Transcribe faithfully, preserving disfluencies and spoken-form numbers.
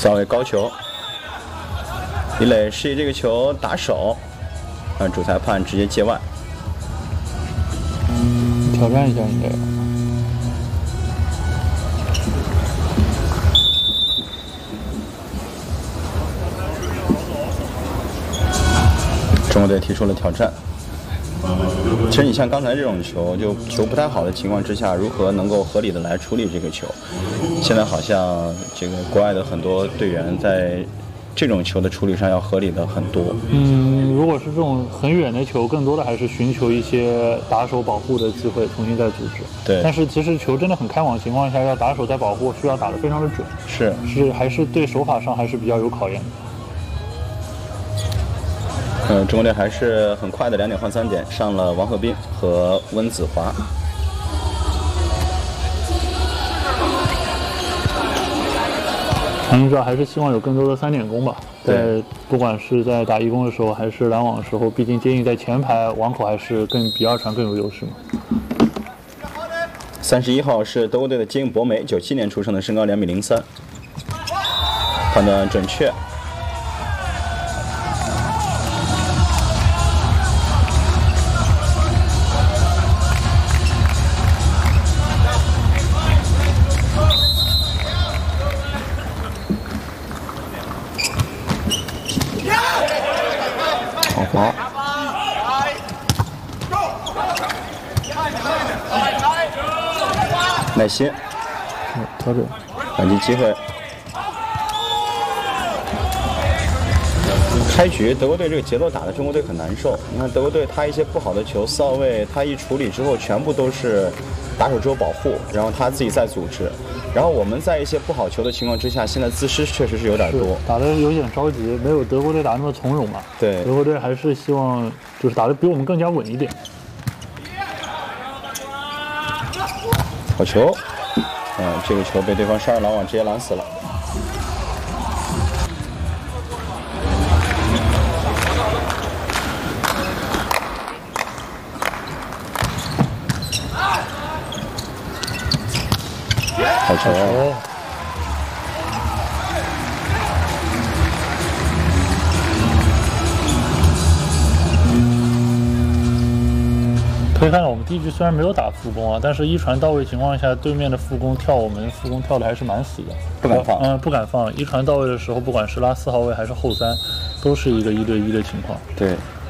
稍微高球，李磊示意这个球打手，让主裁判直接界外。 挑战一下应该。 中国队提出了挑战。其实你像刚才这种球，就球不太好的情况之下，如何能够合理的来处理这个球？现在好像这个国外的很多队员在这种球的处理上要合理的很多。 嗯，如果是这种很远的球，更多的还是寻求一些打手保护的机会，重新再组织。 对。 但是其实球真的很开网情况下，要打手再保护，需要打得非常的准。 是是，还是对手法上还是比较有考验的。 嗯，中国队还是很快的两点换三点，上了王鹤斌和温子华。 韩英哲还是希望有更多的三点攻吧，在不管是在打一攻的时候，还是拦网的时候，毕竟接应在前排，网口还是更比二传更有优势嘛。 三十一号是德国队的金博美，九七年出生的，身高两米零三，判断准确。好，耐心， 调整， 反击机会。开局德国队这个节奏打的中国队很难受。你看德国队他一些不好的球，四号位他一处理之后，全部都是打手之后保护，然后他自己再组织。然后我们在一些不好球的情况之下，现在自失确实是有点多， 打得有点着急，没有德国队打那么从容嘛。 对， 德国队还是希望就是打得比我们更加稳一点。 好球，嗯，这个球被对方杀入拦网，直接拦死了。好球！ 可以看到，我们第一局虽然没有打副攻啊，但是一传到位情况下，对面的副攻跳我们副攻跳的还是蛮死的， 不敢放。 嗯，不敢放。一传到位的时候，不管是拉四号位还是后三，都是一个一对一的情况。 对。